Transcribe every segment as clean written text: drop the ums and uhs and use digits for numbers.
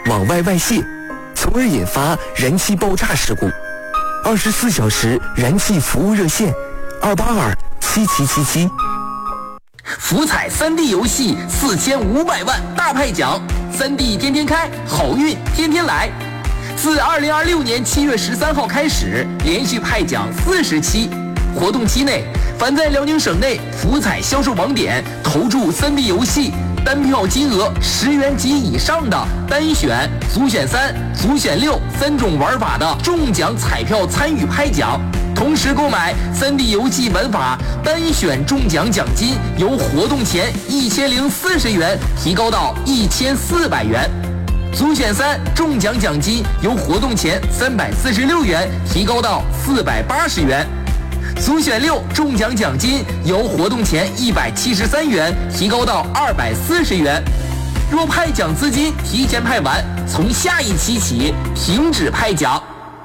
往外外泄，从而引发燃气爆炸事故。24小时燃气服务热线：282-7777。 福彩3D 游戏4500万大派奖，3D 天天开，好运天天来。自2026年7月13号开始，连续派奖40期。活动期内，凡在辽宁省内福彩销售网点投注3D 游戏单票金额10元及以上的单选、组选3、组选63种玩法的中奖彩票参与拍奖。同时购买3D 游戏玩法单选中奖奖金由活动前1040元提高到1400元，组选3中奖奖金由活动前346元提高到480元，组选6中奖奖金由活动前173元提高到240元。若派奖资金提前派完，从下一期起停止派奖。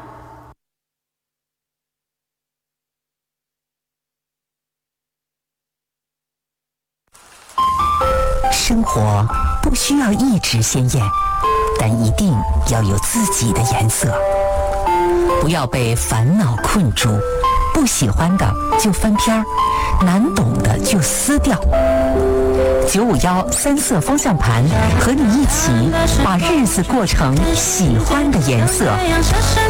生活不需要一直鲜艳，但一定要有自己的颜色。不要被烦恼困住，不喜欢的就翻篇儿，难懂的就撕掉。951三色方向盘，和你一起把日子过成喜欢的颜色。